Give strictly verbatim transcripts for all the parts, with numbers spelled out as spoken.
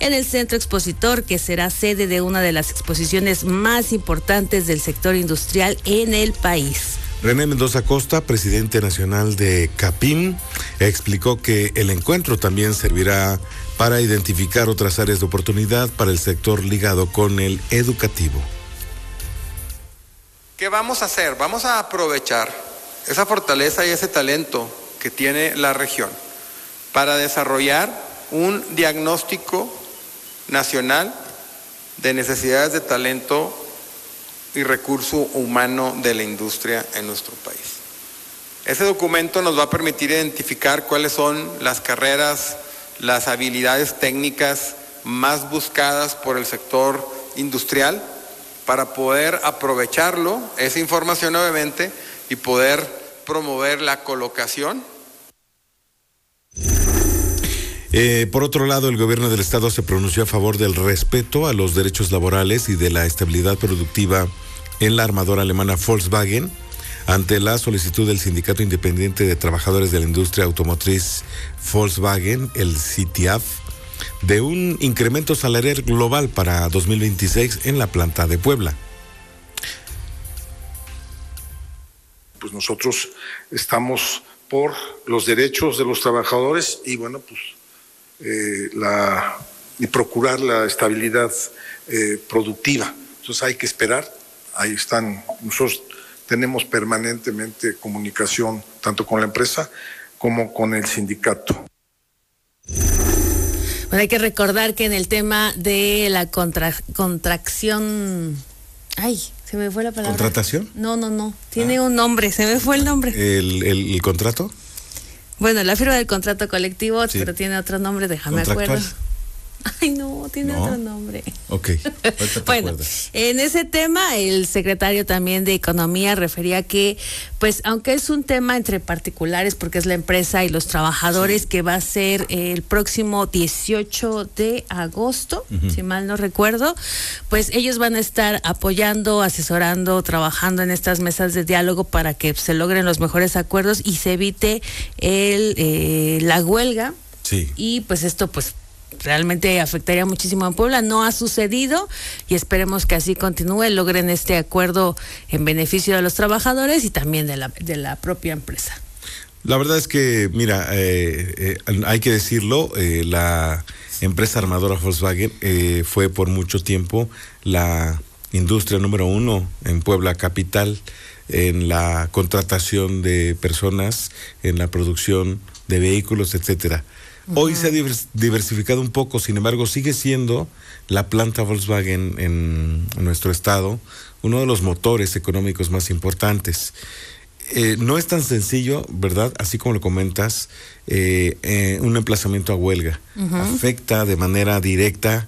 en el Centro Expositor, que será sede de una de las exposiciones más importantes del sector industrial en el país. René Mendoza Costa, presidente nacional de CAPIM, explicó que el encuentro también servirá para identificar otras áreas de oportunidad para el sector ligado con el educativo. ¿Qué vamos a hacer? Vamos a aprovechar esa fortaleza y ese talento que tiene la región para desarrollar un diagnóstico nacional de necesidades de talento y recurso humano de la industria en nuestro país. Ese documento nos va a permitir identificar cuáles son las carreras, las habilidades técnicas más buscadas por el sector industrial para poder aprovecharlo, esa información obviamente, y poder promover la colocación. Eh, por otro lado, el gobierno del estado se pronunció a favor del respeto a los derechos laborales y de la estabilidad productiva en la armadora alemana Volkswagen ante la solicitud del Sindicato Independiente de Trabajadores de la Industria Automotriz Volkswagen, el C T A F, de un incremento salarial global para dos mil veintiséis en la planta de Puebla. Pues nosotros estamos por los derechos de los trabajadores y bueno, pues eh, la y procurar la estabilidad eh, productiva. Entonces hay que esperar, ahí están, nosotros tenemos permanentemente comunicación tanto con la empresa como con el sindicato. Bueno, hay que recordar que en el tema de la contra, contracción, ay, se me fue la palabra. ¿Contratación? No, no, no, tiene ah. un nombre, se me fue el nombre. ¿El, el, el contrato? Bueno, la firma del contrato colectivo, sí, pero tiene otro nombre, déjame acuerdo. Ay, no, tiene no. otro nombre. Ok. Bueno, acuerdas. En ese tema, el secretario también de Economía refería que, pues, aunque es un tema entre particulares, porque es la empresa y los trabajadores, sí, que va a ser el próximo dieciocho de agosto, uh-huh, si mal no recuerdo, pues ellos van a estar apoyando, asesorando, trabajando en estas mesas de diálogo para que se logren los mejores acuerdos y se evite el eh, la huelga. Sí. Y pues esto, pues, realmente afectaría muchísimo a Puebla. No ha sucedido y esperemos que así continúe, logren este acuerdo en beneficio de los trabajadores y también de la, de la propia empresa. La verdad es que, mira, eh, eh, hay que decirlo, eh, la empresa armadora Volkswagen eh, fue por mucho tiempo la industria número uno en Puebla capital, en la contratación de personas, en la producción de vehículos, etcétera. Hoy se ha diversificado un poco, sin embargo, sigue siendo la planta Volkswagen en, en nuestro estado uno de los motores económicos más importantes. Eh, no es tan sencillo, ¿verdad? Así como lo comentas, eh, eh, un emplazamiento a huelga. Uh-huh. Afecta de manera directa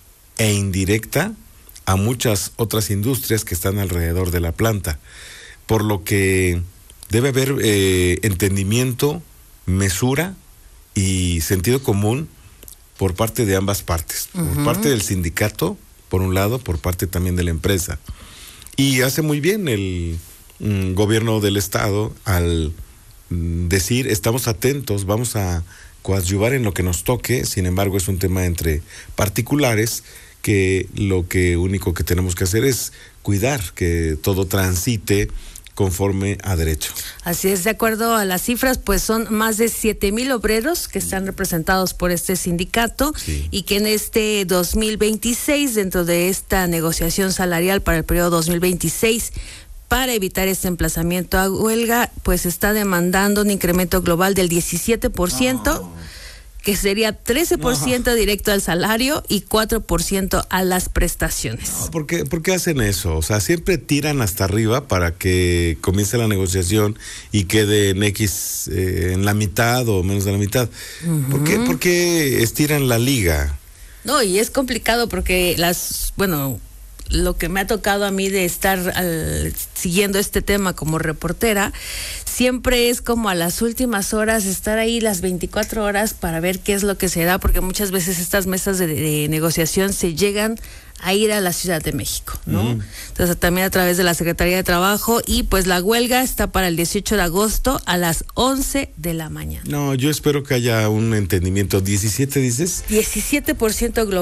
e indirecta a muchas otras industrias que están alrededor de la planta, por lo que debe haber eh, entendimiento, mesura y sentido común por parte de ambas partes, uh-huh, por parte del sindicato, por un lado, por parte también de la empresa. Y hace muy bien el mm, gobierno del estado al mm, decir, estamos atentos, vamos a coadyuvar en lo que nos toque, sin embargo es un tema entre particulares que lo que único que tenemos que hacer es cuidar que todo transite conforme a derecho. Así es, de acuerdo a las cifras, pues son más de siete mil obreros que están representados por este sindicato, sí, y que en este dos mil veintiséis, dentro de esta negociación salarial para el periodo dos mil veintiséis, para evitar este emplazamiento a huelga, pues está demandando un incremento global del diecisiete por ciento. Oh. Que sería trece por ciento no. directo al salario y cuatro por ciento a las prestaciones. No, ¿por qué, ¿Por qué hacen eso? O sea, siempre tiran hasta arriba para que comience la negociación y quede en X, eh, en la mitad o menos de la mitad. Uh-huh. ¿Por qué, ¿Por qué estiran la liga? No, y es complicado porque las, bueno, lo que me ha tocado a mí de estar al, siguiendo este tema como reportera, siempre es como a las últimas horas, estar ahí las veinticuatro horas para ver qué es lo que se da, porque muchas veces estas mesas de, de negociación se llegan a ir a la Ciudad de México, ¿no? Mm. Entonces también a través de la Secretaría de Trabajo, y pues la huelga está para el dieciocho de agosto a las once de la mañana. No, yo espero que haya un entendimiento. ¿diecisiete dices? diecisiete por ciento global.